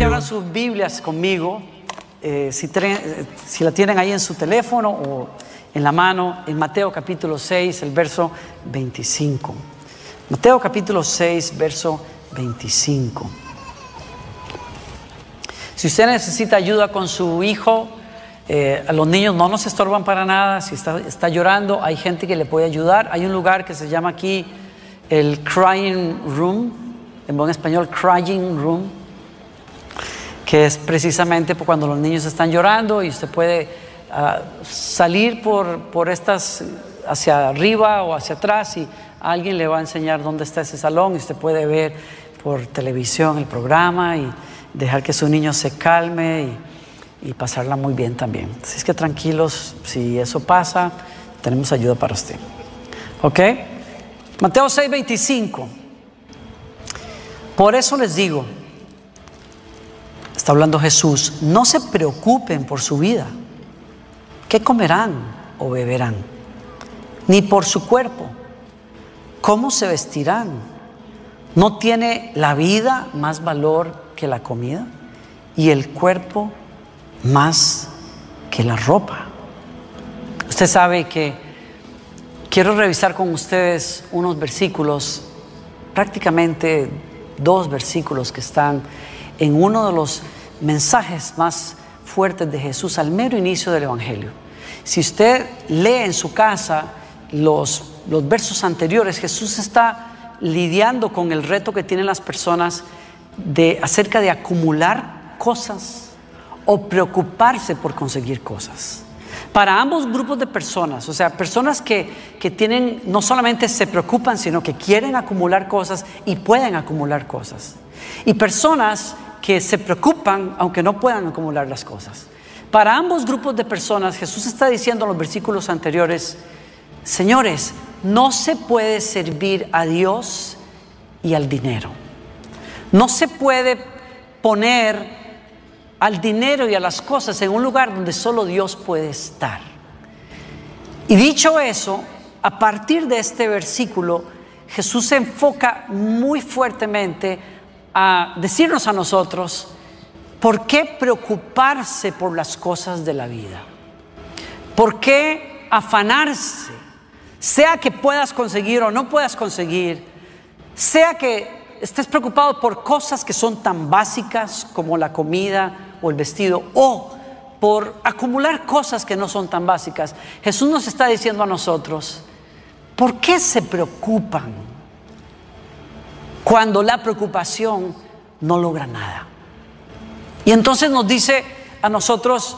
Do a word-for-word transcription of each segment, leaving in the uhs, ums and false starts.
que abran sus Biblias conmigo, eh, si, tre- si la tienen ahí en su teléfono o en la mano, en Mateo capítulo seis, el verso veinticinco. Mateo capítulo seis, verso veinticinco. Si usted necesita ayuda con su hijo, eh, a los niños no nos estorban para nada. Si está, está llorando, hay gente que le puede ayudar. Hay un lugar que se llama aquí el Crying Room, en buen español, Crying Room, que es precisamente cuando los niños están llorando y usted puede uh, salir por, por estas hacia arriba o hacia atrás y alguien le va a enseñar dónde está ese salón y usted puede ver por televisión el programa y dejar que su niño se calme y, y pasarla muy bien también. Así es que tranquilos, si eso pasa, tenemos ayuda para usted. ¿Ok? Mateo seis veinticinco. Por eso les digo, está hablando Jesús, no se preocupen por su vida, qué comerán o beberán, ni por su cuerpo, cómo se vestirán. ¿No tiene la vida más valor que la comida y el cuerpo más que la ropa? Usted sabe que quiero revisar con ustedes unos versículos, prácticamente dos versículos que están en uno de los mensajes más fuertes de Jesús al mero inicio del Evangelio. Si usted lee en su casa los, los versos anteriores, Jesús está lidiando con el reto que tienen las personas de, acerca de acumular cosas o preocuparse por conseguir cosas. Para ambos grupos de personas, o sea, personas que, que tienen, no solamente se preocupan, sino que quieren acumular cosas y pueden acumular cosas. Y personas que se preocupan aunque no puedan acumular las cosas. Para ambos grupos de personas, Jesús está diciendo en los versículos anteriores, señores, no se puede servir a Dios y al dinero. No se puede poner al dinero y a las cosas en un lugar donde solo Dios puede estar. Y dicho eso, a partir de este versículo, Jesús se enfoca muy fuertemente a decirnos a nosotros, ¿por qué preocuparse por las cosas de la vida? ¿Por qué afanarse? Sea que puedas conseguir o no puedas conseguir, sea que estés preocupado por cosas que son tan básicas como la comida o el vestido, o por acumular cosas que no son tan básicas. Jesús nos está diciendo a nosotros, ¿por qué se preocupan cuando la preocupación no logra nada? Y entonces nos dice a nosotros,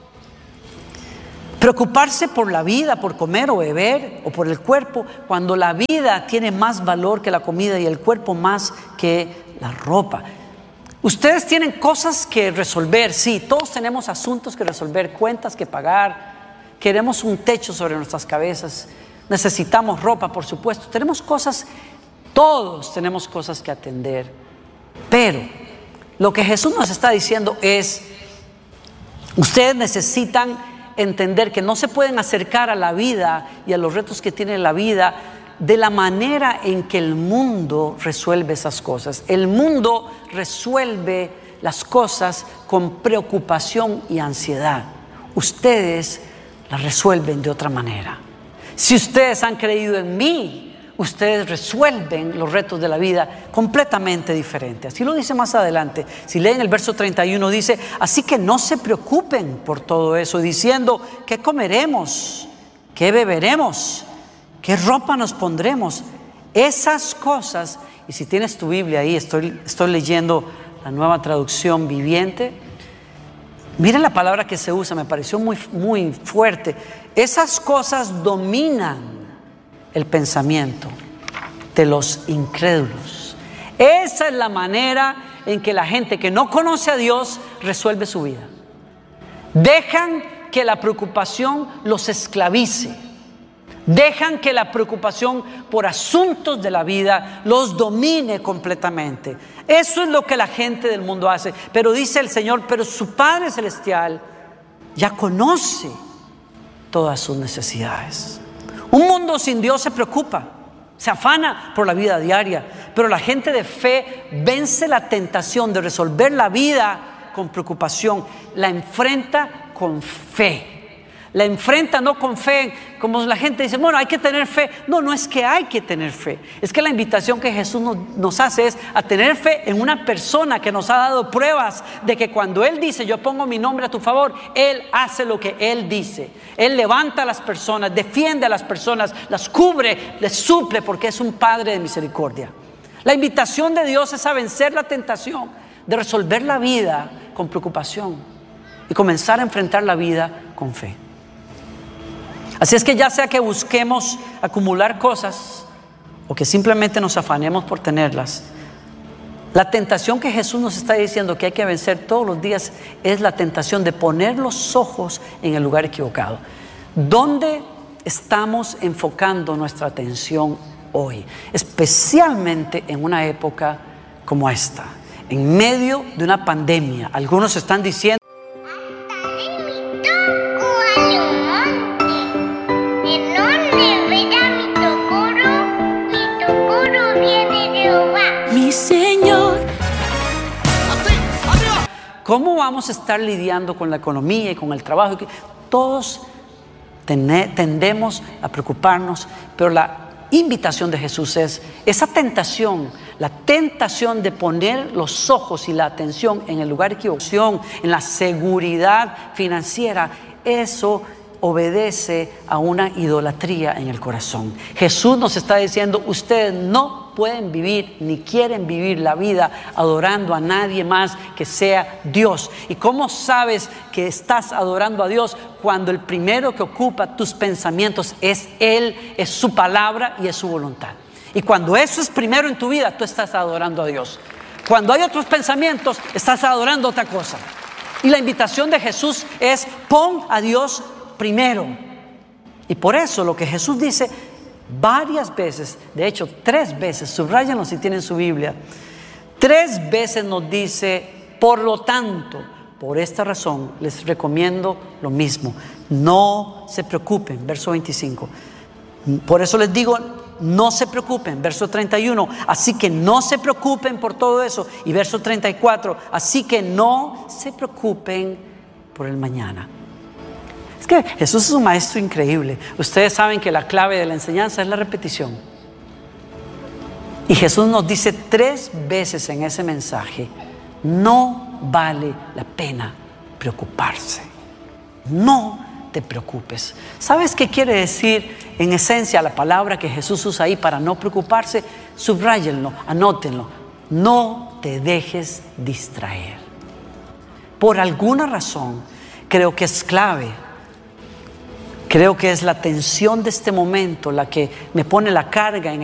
preocuparse por la vida, por comer o beber, o por el cuerpo, cuando la vida tiene más valor que la comida y el cuerpo más que la ropa. Ustedes tienen cosas que resolver, sí, todos tenemos asuntos que resolver, cuentas que pagar, queremos un techo sobre nuestras cabezas, necesitamos ropa, por supuesto, tenemos cosas, todos tenemos cosas que atender. Pero lo que Jesús nos está diciendo es, ustedes necesitan entender que no se pueden acercar a la vida y a los retos que tiene la vida de la manera en que el mundo resuelve esas cosas. El mundo resuelve las cosas con preocupación y ansiedad. Ustedes las resuelven de otra manera. Si ustedes han creído en mí, ustedes resuelven los retos de la vida completamente diferente. Así lo dice más adelante. Si leen el verso treinta y uno, dice, así que no se preocupen por todo eso, diciendo, ¿qué comeremos? ¿Qué beberemos? ¿Qué ropa nos pondremos? Esas cosas, y si tienes tu Biblia ahí, estoy, estoy leyendo la Nueva Traducción Viviente. Miren la palabra que se usa, me pareció muy, muy fuerte. Esas cosas dominan el pensamiento de los incrédulos. Esa es la manera en que la gente que no conoce a Dios resuelve su vida. Dejan que la preocupación los esclavice. Dejan que la preocupación por asuntos de la vida los domine completamente. Eso es lo que la gente del mundo hace. Pero dice el Señor, pero su Padre Celestial ya conoce todas sus necesidades. Un mundo sin Dios se preocupa, se afana por la vida diaria, Pero la gente de fe vence la tentación de resolver la vida con preocupación, la enfrenta con fe. La enfrenta no con fe, como la gente dice, bueno, hay que tener fe. No, no es que hay que tener fe. Es que la invitación que Jesús nos, nos hace es a tener fe en una persona que nos ha dado pruebas de que cuando Él dice, yo pongo mi nombre a tu favor, Él hace lo que Él dice. Él levanta a las personas, defiende a las personas, las cubre, les suple, porque es un Padre de misericordia. La invitación de Dios es a vencer la tentación de resolver la vida con preocupación y comenzar a enfrentar la vida con fe. Así es que ya sea que busquemos acumular cosas o que simplemente nos afanemos por tenerlas, la tentación que Jesús nos está diciendo que hay que vencer todos los días es la tentación de poner los ojos en el lugar equivocado. ¿Dónde estamos enfocando nuestra atención hoy? Especialmente en una época como esta, en medio de una pandemia. Algunos están diciendo ¿cómo vamos a estar lidiando con la economía y con el trabajo? Todos tendemos a preocuparnos, pero la invitación de Jesús es esa tentación, la tentación de poner los ojos y la atención en el lugar equivocado, en la seguridad financiera. Eso obedece a una idolatría en el corazón. Jesús nos está diciendo, ustedes no pueden vivir ni quieren vivir la vida adorando a nadie más que sea Dios. ¿Y cómo sabes que estás adorando a Dios? Cuando el primero que ocupa tus pensamientos es Él, es su palabra y es su voluntad. Y cuando eso es primero en tu vida, tú estás adorando a Dios. Cuando hay otros pensamientos, estás adorando otra cosa. Y la invitación de Jesús es, pon a Dios primero. Y por eso lo que Jesús dice varias veces, de hecho tres veces, subráyenlo si tienen su Biblia, tres veces nos dice, por lo tanto, por esta razón les recomiendo lo mismo, no se preocupen, verso veinticinco, por eso les digo, no se preocupen, verso treinta y uno, así que no se preocupen por todo eso, y verso treinta y cuatro, así que no se preocupen por el mañana. Es que Jesús es un maestro increíble. Ustedes saben que la clave de la enseñanza es la repetición. Y Jesús nos dice tres veces en ese mensaje, no vale la pena preocuparse. No te preocupes. ¿Sabes qué quiere decir en esencia la palabra que Jesús usa ahí para no preocuparse? Subráyenlo, anótenlo. No te dejes distraer. Por alguna razón, creo que es clave. Creo que es la tensión de este momento la que me pone la carga en el